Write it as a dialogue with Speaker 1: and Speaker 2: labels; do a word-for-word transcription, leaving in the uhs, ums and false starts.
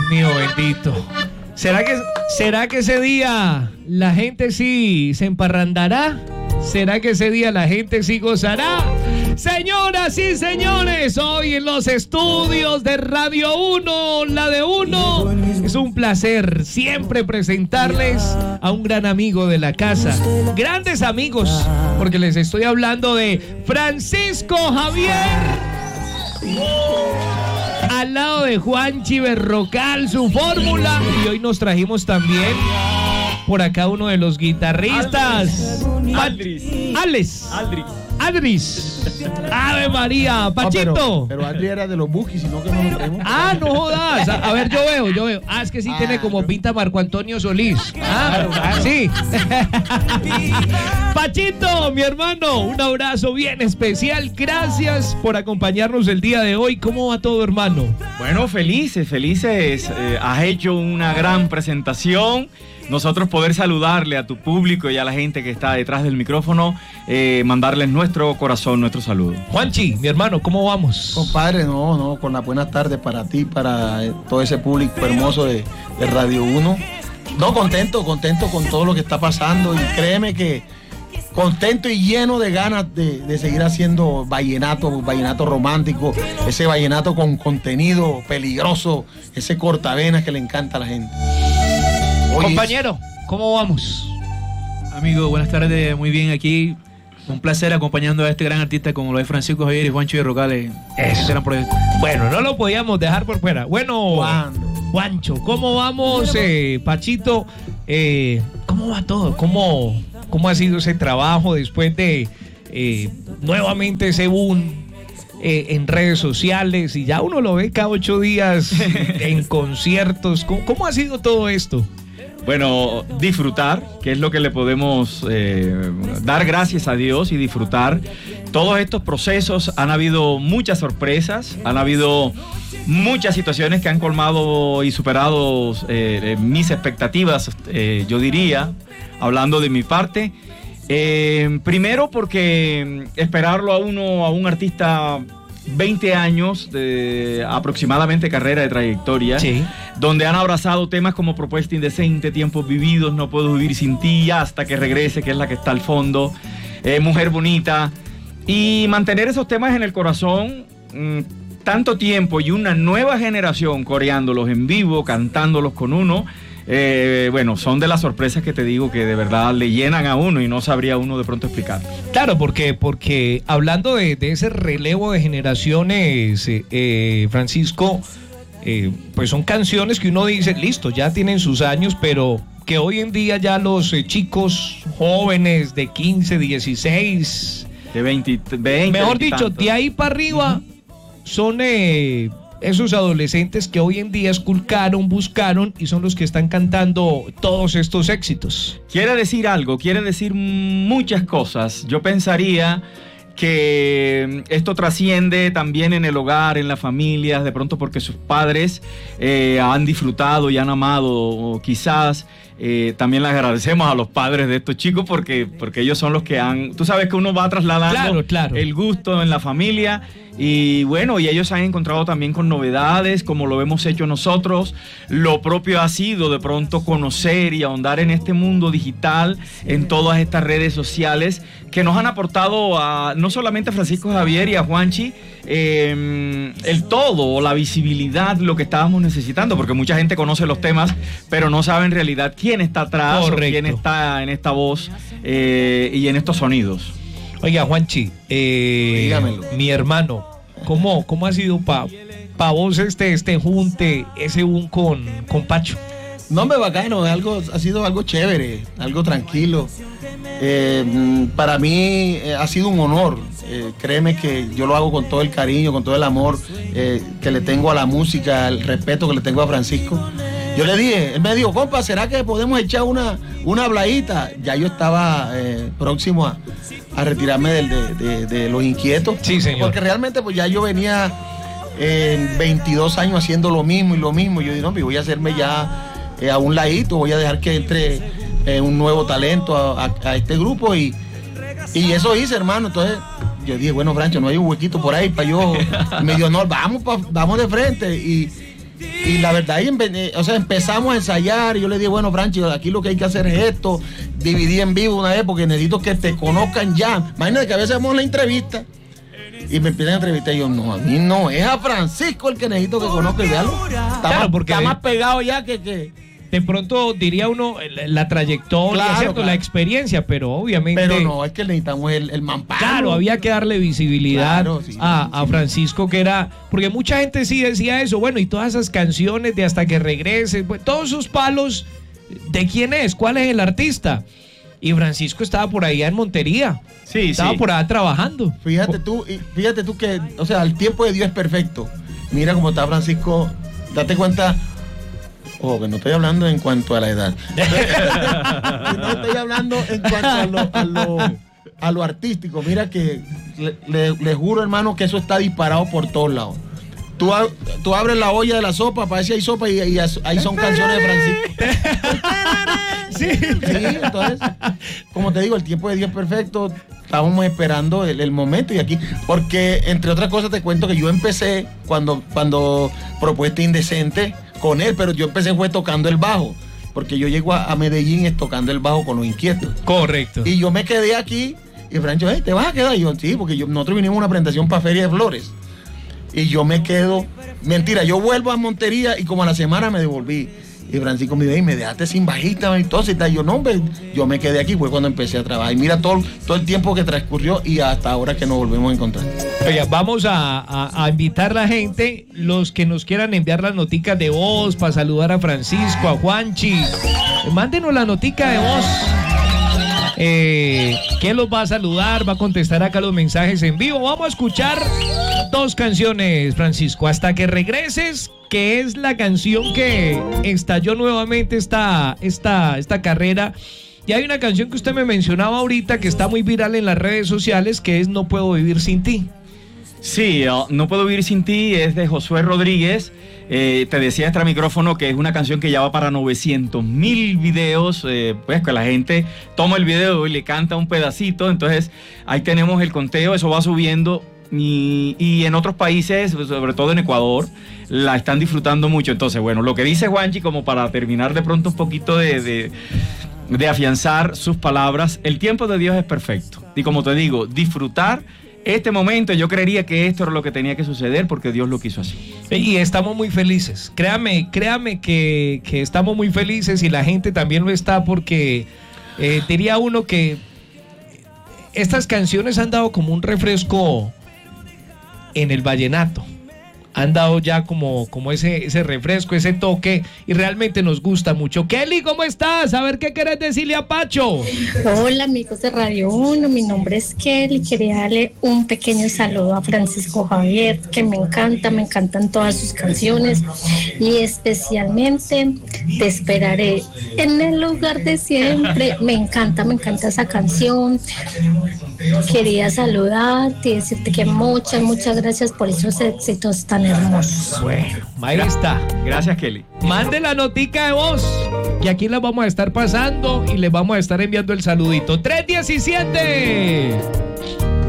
Speaker 1: mío bendito. ¿Será que, ¿Será que ese día la gente sí se emparrandará? ¿Será que ese día la gente sí gozará? Señoras y señores, hoy en los estudios de Radio uno, la de uno, es un placer siempre presentarles a un gran amigo de la casa. Grandes amigos, porque les estoy hablando de Francisco Javier. Al lado de Juanchi Berrocal, su fórmula. Y hoy nos trajimos también por acá uno de los guitarristas.
Speaker 2: Aldris.
Speaker 1: Alex.
Speaker 2: Aldris.
Speaker 1: Aldris. Ave María. Pachito.
Speaker 3: Oh, pero, pero Aldris era de los Bukis, sino que no lo traemos.
Speaker 1: Ah, no jodas. A, a ver, yo veo, yo veo. Ah, es que sí ah, tiene como pinta Marco Antonio Solís. Ah, ah sí. Pachito, mi hermano, un abrazo bien especial. Gracias por acompañarnos el día de hoy. ¿Cómo va todo, hermano?
Speaker 2: Bueno, felices, felices. Eh, has hecho una gran presentación. Nosotros poder saludarle a tu público y a la gente que está detrás del micrófono, eh, mandarles nuestro corazón, nuestro saludo.
Speaker 1: Juanchi, mi hermano, ¿cómo vamos?
Speaker 3: Compadre, no, no, con las buenas tardes para ti, para todo ese público hermoso de, de Radio uno. No, contento, contento con todo lo que está pasando y créeme que contento y lleno de ganas de, de seguir haciendo vallenato, vallenato romántico, ese vallenato con contenido peligroso, ese cortavenas que le encanta a la gente.
Speaker 1: Oye, compañero, ¿cómo vamos?
Speaker 4: Amigo, buenas tardes, muy bien aquí. Un placer acompañando a este gran artista como lo es Francisco Javier y Juancho Berrocal. Ese gran proyecto.
Speaker 1: Bueno, no lo podíamos dejar por fuera. Bueno, Juan. Juancho, ¿cómo vamos? Eh, Pachito, eh, ¿cómo va todo? ¿Cómo, ¿Cómo ha sido ese trabajo después de eh, nuevamente ese boom eh, en redes sociales? Y ya uno lo ve cada ocho días en conciertos. ¿Cómo, ¿Cómo ha sido todo esto?
Speaker 2: Bueno, disfrutar, que es lo que le podemos eh, dar gracias a Dios y disfrutar. Todos estos procesos han habido muchas sorpresas, han habido muchas situaciones que han colmado y superado eh, mis expectativas, eh, yo diría, hablando de mi parte. Eh, primero porque esperarlo a uno, a un artista veinte años de aproximadamente carrera de trayectoria, sí, donde han abrazado temas como Propuesta Indecente, Tiempos Vividos, No Puedo Vivir Sin Ti, Hasta que Regrese, que es la que está al fondo, eh, Mujer Bonita, y mantener esos temas en el corazón mmm, tanto tiempo y una nueva generación coreándolos en vivo, cantándolos con uno. Eh, bueno, son de las sorpresas que te digo que de verdad le llenan a uno y no sabría uno de pronto explicar.
Speaker 1: Claro, porque, porque hablando de, de ese relevo de generaciones, eh, eh, Francisco, eh, pues son canciones que uno dice, listo, ya tienen sus años, pero que hoy en día ya los eh, chicos jóvenes de quince, dieciséis,
Speaker 2: de veinte, veinte
Speaker 1: mejor dicho, tantos, de ahí para arriba, uh-huh, son... Eh, esos adolescentes que hoy en día esculcaron, buscaron y son los que están cantando todos estos éxitos.
Speaker 2: Quiere decir algo, quiere decir muchas cosas. Yo pensaría que esto trasciende también en el hogar, en las familias, de pronto porque sus padres eh, han disfrutado y han amado, quizás. Eh, también les agradecemos a los padres de estos chicos porque, porque ellos son los que han... Tú sabes que uno va trasladando
Speaker 1: claro, claro.
Speaker 2: el gusto en la familia y bueno, y ellos han encontrado también con novedades como lo hemos hecho nosotros. Lo propio ha sido de pronto conocer y ahondar en este mundo digital, en todas estas redes sociales que nos han aportado a no solamente a Francisco Javier y a Juanchi eh, el todo o la visibilidad, lo que estábamos necesitando, porque mucha gente conoce los temas pero no sabe en realidad quién está atrás, o quién está en esta voz eh, y en estos sonidos.
Speaker 1: Oiga, Juanchi, eh, mi hermano, ¿cómo, cómo ha sido para pa vos este, este junte, ese boom con, con Pacho?
Speaker 3: No, me bacano, algo, ha sido algo chévere, algo tranquilo. Eh, para mí eh, ha sido un honor. Eh, créeme que yo lo hago con todo el cariño, con todo el amor eh, que le tengo a la música, el respeto que le tengo a Francisco. Yo le dije, él me dijo, compa, ¿será que podemos echar una, una habladita? Ya yo estaba eh, próximo a, a retirarme del, de, de, de Los Inquietos.
Speaker 1: Sí, señor.
Speaker 3: Porque realmente pues ya yo venía eh, veintidós años haciendo lo mismo y lo mismo. Yo dije, no, voy a hacerme ya eh, a un ladito, voy a dejar que entre eh, un nuevo talento a, a, a este grupo y, y eso hice, hermano. Entonces yo dije, bueno, Francho, no hay un huequito por ahí para yo. Y me dijo, no, vamos, pa, vamos de frente. Y... y la verdad, ahí, o sea, empezamos a ensayar y yo le dije, bueno, Franchi, aquí lo que hay que hacer es esto, dividí en vivo una vez porque necesito que te conozcan ya. Imagínate que a veces hacemos la entrevista y me empiezan a entrevistar y yo, no, a mí no, es a Francisco el que necesito que conozca y vealo. Está,
Speaker 1: Claro,
Speaker 3: más,
Speaker 1: porque
Speaker 3: está
Speaker 1: de-
Speaker 3: más pegado ya que... que
Speaker 1: De pronto diría uno la, la trayectoria,
Speaker 3: Claro,
Speaker 1: ¿cierto?
Speaker 3: claro.
Speaker 1: La experiencia, pero obviamente.
Speaker 3: pero no, es que necesitamos el, el mamparo.
Speaker 1: Claro, había que darle visibilidad
Speaker 3: Claro, sí,
Speaker 1: a,
Speaker 3: sí.
Speaker 1: a Francisco, que era. Porque mucha gente sí decía eso, bueno, y todas esas canciones de Hasta que regreses, pues, todos esos palos, ¿de quién es? ¿Cuál es el artista? Y Francisco estaba por allá en Montería.
Speaker 2: Sí,
Speaker 1: Estaba
Speaker 2: sí.
Speaker 1: por allá trabajando.
Speaker 3: Fíjate tú, y fíjate tú que, o sea, el tiempo de Dios es perfecto. Mira cómo está Francisco, date cuenta. Ojo, que no estoy hablando en cuanto a la edad. No estoy hablando en cuanto a lo, a lo, a lo artístico. Mira que le, le- le juro, hermano, que eso está disparado por todos lados. Tú, ab- tú abres la olla de la sopa, para ver si hay sopa y, y as- ahí son canciones de Francisco.
Speaker 1: Sí.
Speaker 3: Sí, entonces, como te digo, el tiempo de Dios es perfecto. Estábamos esperando el, el momento y aquí, porque entre otras cosas te cuento que yo empecé cuando, cuando Propuesta Indecente con él, pero yo empecé fue tocando el bajo, porque yo llego a, a Medellín es tocando el bajo con Los Inquietos.
Speaker 1: Correcto.
Speaker 3: Y yo me quedé aquí y Francho, hey, ¿te vas a quedar? Y yo, sí, porque yo, nosotros vinimos a una presentación para Feria de Flores. Y yo me quedo, mentira, yo vuelvo a Montería y como a la semana me devolví. Y Francisco me dijo, "Ey, me dejaste sin bajista, entonces, y tal". Yo, no, hombre, yo me quedé aquí, fue cuando empecé a trabajar. Y mira todo, todo el tiempo que transcurrió y hasta ahora que nos volvemos a encontrar.
Speaker 1: Oiga, vamos a, a- a invitar a la gente, los que nos quieran enviar las noticas de voz para saludar a Francisco, a Juanchi. Eh, Mándenos la notica de voz. Eh, ¿Quién los va a saludar? Va a contestar acá los mensajes en vivo. Vamos a escuchar dos canciones, Francisco. Hasta que regreses, que es la canción que estalló nuevamente esta, esta, esta carrera. Y hay una canción que usted me mencionaba ahorita que está muy viral en las redes sociales, que es No Puedo Vivir Sin Ti.
Speaker 2: Sí, uh, No Puedo Vivir Sin Ti es de Josué Rodríguez. Eh, te decía extra micrófono que es una canción que ya va para novecientos mil videos, eh, pues que la gente toma el video y le canta un pedacito, entonces ahí tenemos el conteo, eso va subiendo y, y en otros países, sobre todo en Ecuador, la están disfrutando mucho. Entonces, bueno, lo que dice Juanchi, como para terminar de pronto un poquito de... de de afianzar sus palabras, el tiempo de Dios es perfecto. Y como te digo, disfrutar este momento, yo creería que esto era lo que tenía que suceder porque Dios lo quiso así.
Speaker 1: Y estamos muy felices. Créame, créame que, que estamos muy felices y la gente también lo está porque eh, diría uno que estas canciones han dado como un refresco en el vallenato. Han dado ya como, como ese, ese refresco, ese toque y realmente nos gusta mucho. Kelly, ¿cómo estás? A ver qué querés decirle a Pacho.
Speaker 5: Hola amigos de Radio uno, mi nombre es Kelly, quería darle un pequeño saludo a Francisco Javier, que me encanta, me encantan todas sus canciones y especialmente Te Esperaré en el lugar de siempre, me encanta, me encanta esa canción. Quería saludarte y decirte que muchas, muchas gracias por esos éxitos tan hermosos.
Speaker 1: Bueno, ahí está.
Speaker 2: Gracias, Kelly.
Speaker 1: Mande la notica de voz, que aquí la vamos a estar pasando y les vamos a estar enviando el saludito. tres diecisiete.